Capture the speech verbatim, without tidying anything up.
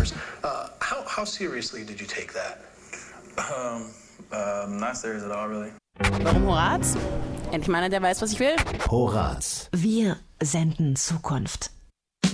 years. Uh, how, how seriously did you take that? Um, uh, not serious at all, really. Warum Horaz? Endlich meiner, der weiß, was ich will. Horaz. Wir senden Zukunft.